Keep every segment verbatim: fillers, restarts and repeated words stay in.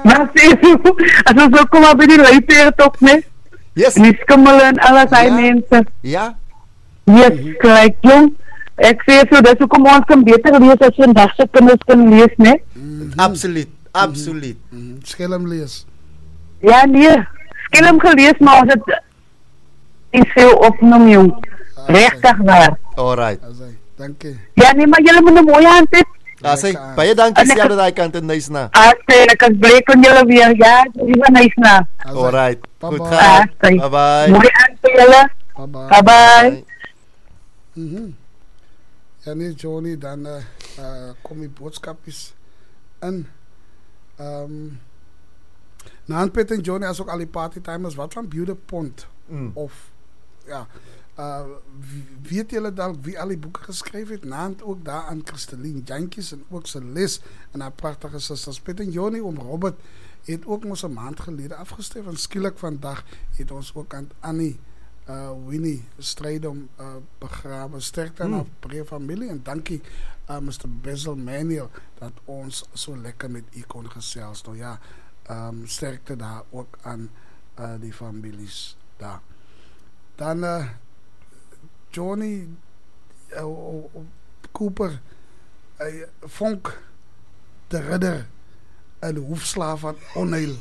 Maar sê, as ons ook kom maar by die luipeert ook, ne? Yes. Die skimmel en alles, hy Ja. mense. Ja. Yes, gelijk, jong. Ek sê so, dis hoekom ons kan beter lees as jy vandag se kinders kan lees, ne? Absoluut. Absoluut. Mm, Skelm lees. Ja, nee. Skelm gelees, maar ons het nie veel opnoem, jong. Regtig waar. Alright. Asai, dankie. Ja, nee, maar julle moet 'n mooi hand hê. Asai, baie dankie sê aan daai kant en nice na. Asai, ek kan bly kon julle weer. Ja, dis nice na. Asai. Alright. Bye Goed bye. gaan. Asai. Bye bye. Mooi hand vir julle. Bye bye. Bye bye. Mhm. Ja nee Johnny, dan uh, uh, kom die boodskapjes in. Um, Naan Pet en Johnny as ook al die partytimers, wat van Beauty Pond? Mm. Of ja, uh, weet julle dalk wie al die boeke geskryf het? Naand ook daar aan Christeline Jantjies en ook sy les en haar pragtige susters Pet en Johnny om Robert het ook ons 'n maand gelede afgeskryf en skielik vandag het ons ook aan Annie Uh, Winnie stryd om uh, begrawe sterkte aan Mm. haar breë familie en dankie uh, mister Basil Manuel dat ons so lekker met u kon gesels. Nou ja, um, sterkte daar ook aan uh, die families daar. Dan uh, Johnny uh, uh, uh, Cooper uh, Vonk de Ridder en hoefslaaf van onheil.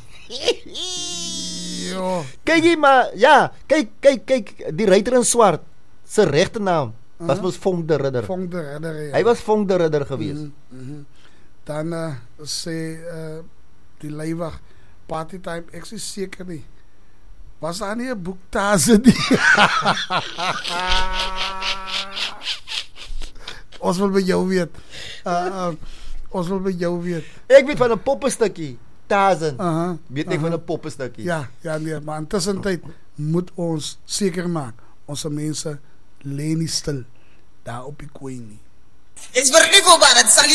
Jo. Kyk hier maar, ja, kyk, kyk, kyk, die ruiter in swart, sy regte naam was Uh-huh. mos Vonk de Ridder. Vonk de Ridder, ja. Hy was Vonk de Ridder gewees. Mm -hmm. Dan uh, sê uh, die leiwag Partytime, ek sê seker nie. Was daar nie 'n boektase nie? Ons wil by jou weet. Uh, uh, ons wil by jou weet. Ek weet van 'n poppenstukkie, Tarzan. Uh-huh. Weet ek uh-huh. van 'n poppenstukkie. Ja, ja nee, maar intussen tyd moet ons seker maak ons mense lê nie stil daar op die koei nie. It's vertigo, man. It's